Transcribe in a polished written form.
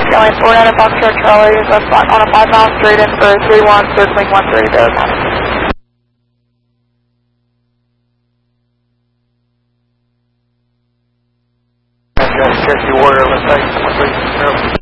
Going forward at a Foxtrot Charlie on a 5-mile straight in for 3-1, circling 130 Veracruz. Cherokee Warrior, let's take 130.